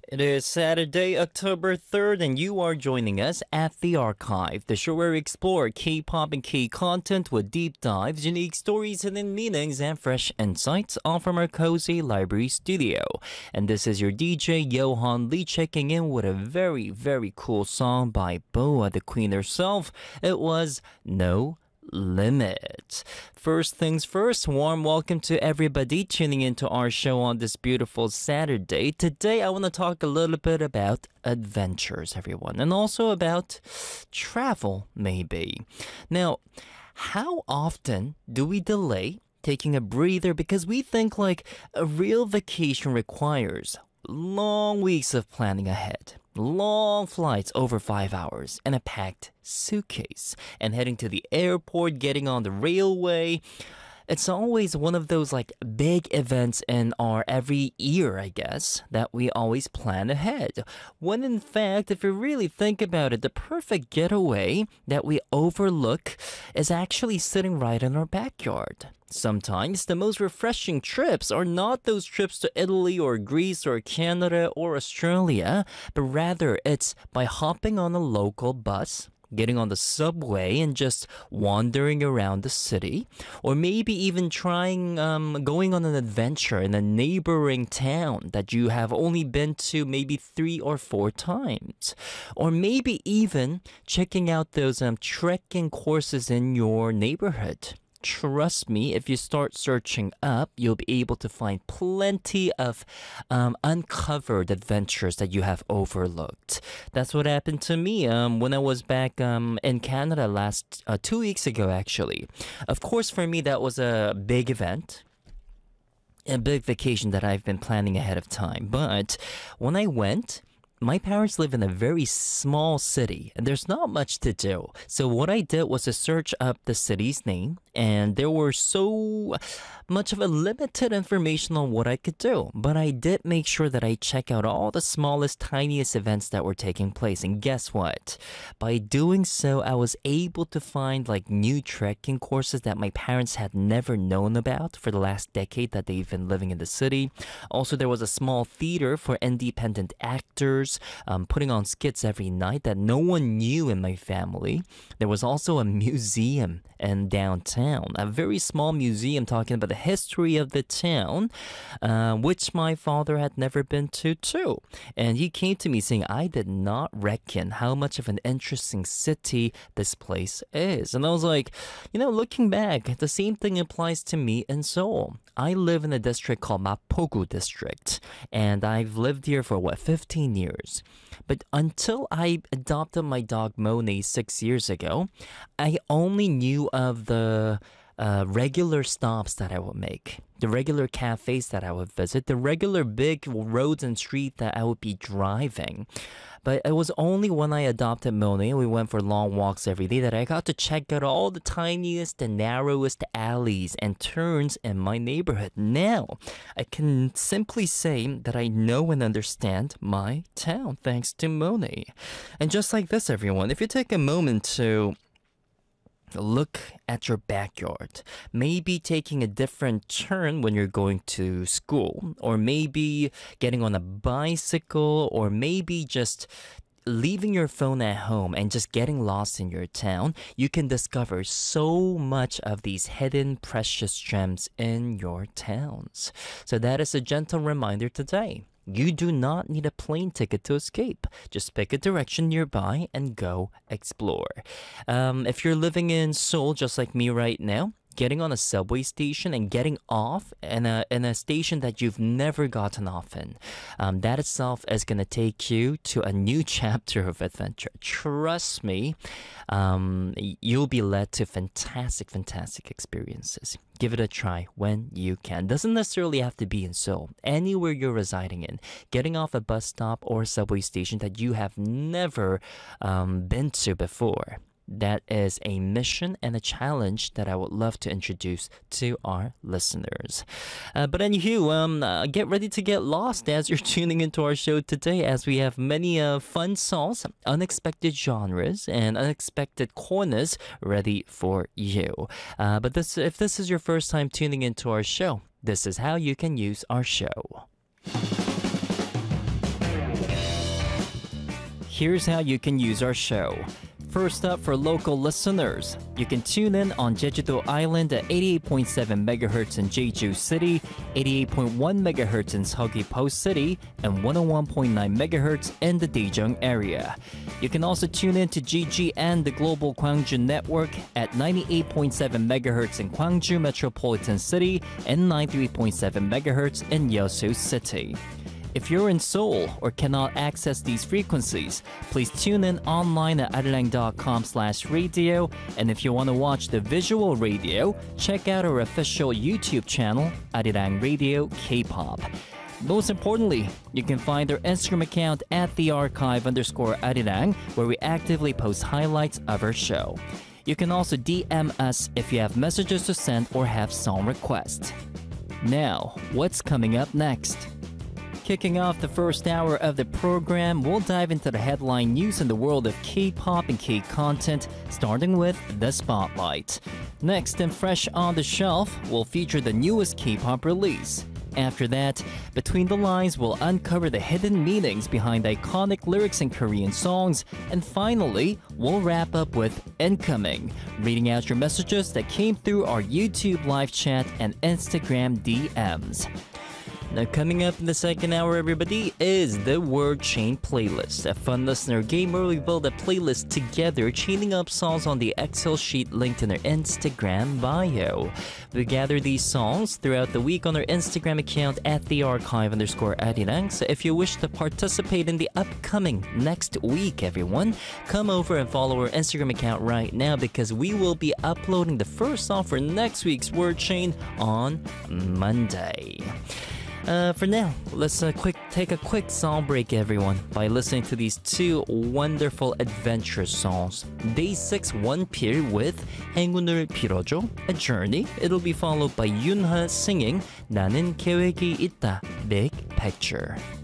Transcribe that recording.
It is Saturday, October 3rd, and you are joining us at The Archive, the show where we explore K-pop and K-content with deep dives, unique stories, hidden meanings, and fresh insights, all from our cozy library studio. And this is your DJ, Johan Lee, checking in with a very, very cool song by Boa, the queen herself. It was No Limit. First things first, warm welcome to everybody tuning into our show on this beautiful Saturday. Today I want to talk a little bit about adventures, everyone, and also about travel, maybe. Now, how often do we delay taking a breather because we think like a real vacation requires long weeks of planning ahead, long flights over 5 hours, and a packed suitcase, and heading to the airport, getting on the railway. It's always one of those like big events in our every year, I guess, that we always plan ahead. When in fact, if you really think about it, the perfect getaway that we overlook is actually sitting right in our backyard. Sometimes the most refreshing trips are not those trips to Italy or Greece or Canada or Australia, but rather it's by hopping on a local bus, getting on the subway and just wandering around the city, or maybe even trying going on an adventure in a neighboring town that you have only been to maybe 3 or 4 times, or maybe even checking out those trekking courses in your neighborhood. Trust me, if you start searching up, you'll be able to find plenty of uncovered adventures that you have overlooked. That's what happened to me when I was back in Canada last 2 weeks ago, actually. Of course, for me, that was a big event. A big vacation that I've been planning ahead of time. But when I went, my parents live in a very small city and there's not much to do. So what I did was to search up the city's name, and there were so much of a limited information on what I could do. But I did make sure that I check out all the smallest, tiniest events that were taking place. And guess what? By doing so, I was able to find like new trekking courses that my parents had never known about for the last decade that they've been living in the city. Also, there was a small theater for independent actors, putting on skits every night that no one knew in my family. There was also a museum in downtown, a very small museum talking about the history of the town, which my father had never been to too. And he came to me saying, I did not reckon how much of an interesting city this place is. And I was like, looking back, the same thing applies to me in Seoul. I live in a district called Mapogu district, and I've lived here for 15 years. But until I adopted my dog Monet 6 years ago, I only knew of the regular stops that I would make, the regular cafes that I would visit, the regular big roads and streets that I would be driving. But it was only when I adopted Monet, we went for long walks every day, that I got to check out all the tiniest and narrowest alleys and turns in my neighborhood. Now, I can simply say that I know and understand my town thanks to Monet. And just like this, everyone, if you take a moment to look at your backyard, maybe taking a different turn when you're going to school, or maybe getting on a bicycle, or maybe just leaving your phone at home and just getting lost in your town, you can discover so much of these hidden precious gems in your towns. So that is a gentle reminder today. You do not need a plane ticket to escape. Just pick a direction nearby and go explore. If you're living in Seoul, just like me right now, getting on a subway station and getting off in a station that you've never gotten off in, that itself is going to take you to a new chapter of adventure. Trust me, you'll be led to fantastic experiences. Give it a try when you can. Doesn't necessarily have to be in Seoul. Anywhere you're residing in, getting off a bus stop or subway station that you have never been to before. That is a mission and a challenge that I would love to introduce to our listeners. But anywho, get ready to get lost as you're tuning into our show today, as we have many fun songs, unexpected genres, and unexpected corners ready for you. But if this is your first time tuning into our show, this is how you can use our show. Here's how you can use our show. First up, for local listeners, you can tune in on Jeju-do Island at 88.7 MHz in Jeju City, 88.1 MHz in Seogwi-po City, and 101.9 MHz in the Daejeong area. You can also tune in to GGN, the Global Gwangju Network, at 98.7 MHz in Gwangju Metropolitan City and 93.7 MHz in Yeosu City. If you're in Seoul or cannot access these frequencies, please tune in online at arirang.com/radio. And if you want to watch the visual radio, check out our official YouTube channel, Arirang Radio K-pop. Most importantly, you can find our Instagram account at @thearchive_arirang, where we actively post highlights of our show. You can also DM us if you have messages to send or have song requests. Now, what's coming up next? Kicking off the first hour of the program, we'll dive into the headline news in the world of K-pop and K-content, starting with The Spotlight. Next, and fresh on the shelf, we'll feature the newest K-pop release. After that, Between the Lines will uncover the hidden meanings behind iconic lyrics in Korean songs. And finally, we'll wrap up with Incoming, reading out your messages that came through our YouTube live chat and Instagram DMs. Now, coming up in the second hour, everybody, is the Word Chain Playlist, a fun listener game where we build a playlist together, chaining up songs on the Excel sheet linked in our Instagram bio. We gather these songs throughout the week on our Instagram account at @thearchive_arirang. So if you wish to participate in the upcoming next week, everyone, come over and follow our Instagram account right now, because we will be uploading the first song for next week's Word Chain on Monday. For now, let's take a quick song break, everyone, by listening to these two wonderful adventurous songs. Day6 원필 with 행운을 빌어줘, A Journey. It'll be followed by Yoonha singing 나는 계획이 있다, Big Picture.